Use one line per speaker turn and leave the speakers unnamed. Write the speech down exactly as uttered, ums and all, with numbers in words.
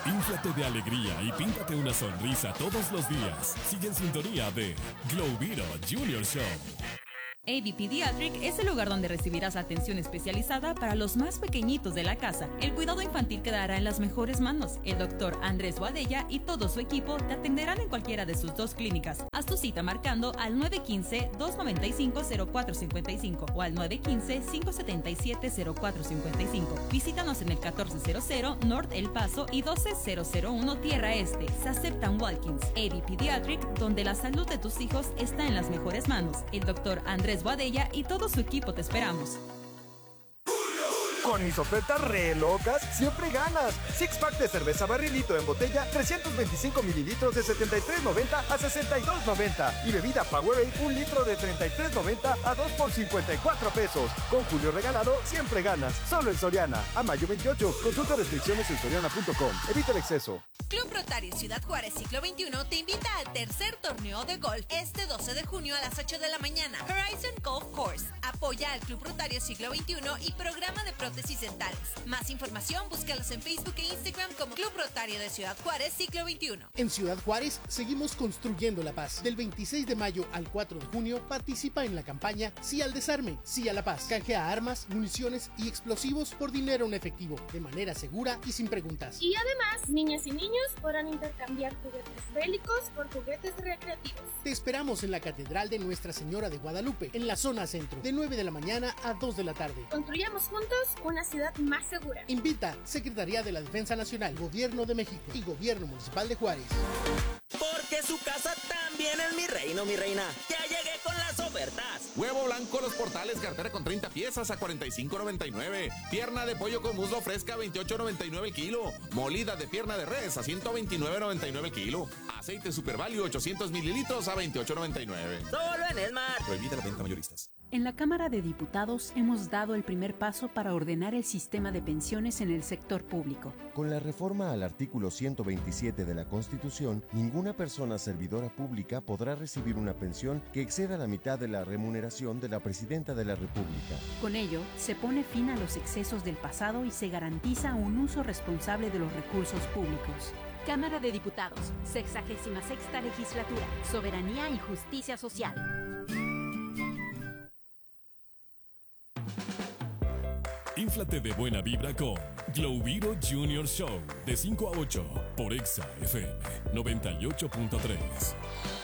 Inflate de alegría y píntate una sonrisa todos los días. Sigue en sintonía de Globiro Junior Show.
A B Pediatric es el lugar donde recibirás atención especializada para los más pequeñitos de la casa. El cuidado infantil quedará en las mejores manos. El doctor Andrés Boadella y todo su equipo te atenderán en cualquiera de sus dos clínicas. Haz tu cita marcando al nueve uno cinco, dos nueve cinco, cero cuatro cinco cinco o al nueve uno cinco, cinco siete siete, cero cuatro cinco cinco. Visítanos en el catorce cero cero North El Paso y doce mil uno Tierra Este. Se aceptan walk-ins. A B Pediatric, donde la salud de tus hijos está en las mejores manos. El doctor Andrés Boadella y todo su equipo te esperamos.
Con mis ofertas re locas, siempre ganas. Six pack de cerveza barrilito en botella, trescientos veinticinco mililitros de setenta y tres noventa a sesenta y dos noventa. Y bebida Powerade, un litro de treinta y tres noventa a dos por cincuenta y cuatro pesos. Con Julio regalado, siempre ganas. Solo en Soriana. A mayo veintiocho. Consulta restricciones en soriana punto com. Evita el exceso.
Club Rotario Ciudad Juárez Ciclo veintiuno te invita al tercer torneo de golf este doce de junio a las ocho de la mañana. Horizon Golf Course. Apoya al Club Rotario Ciclo veintiuno y programa de prótesis dentales. Más información, búscalos en Facebook e Instagram como Club Rotario de Ciudad Juárez Ciclo veintiuno.
En Ciudad Juárez seguimos construyendo la paz. Del veintiséis de mayo al cuatro de junio participa en la campaña Sí al Desarme, Sí a la Paz. Canjea armas, municiones y explosivos por dinero en efectivo, de manera segura y sin preguntas.
Y además, niñas y niños podrán intercambiar juguetes bélicos por juguetes recreativos.
Te esperamos en la Catedral de Nuestra Señora de Guadalupe, en la zona centro, de nueve de la mañana a dos de la tarde.
Construyamos juntos una ciudad más segura.
Invita Secretaría de la Defensa Nacional, Gobierno de México y Gobierno Municipal de Juárez.
Porque su casa también es mi reino, mi reina. Ya llegué con las ofertas.
Huevo blanco Los Portales, cartera con treinta piezas a cuarenta y cinco noventa y nueve. Pierna de pollo con muslo fresca a veintiocho noventa y nueve el kilo. Molida de pierna de res a ciento veintinueve noventa y nueve el kilo. Aceite Super Value ochocientos mililitros a veintiocho noventa y nueve.
Solo en Esmar.
Prohibida la venta mayoristas.
En la Cámara de Diputados hemos dado el primer paso para ordenar el sistema de pensiones en el sector público.
Con la reforma al artículo ciento veintisiete de la Constitución, ninguna persona servidora pública podrá recibir una pensión que exceda la mitad de la remuneración de la Presidenta de la República.
Con ello, se pone fin a los excesos del pasado y se garantiza un uso responsable de los recursos públicos. Cámara de Diputados, sexagésima sexta legislatura, soberanía y justicia social.
Inflate de buena vibra con Globiro Junior Show de cinco a ocho por Exa F M noventa y ocho punto tres.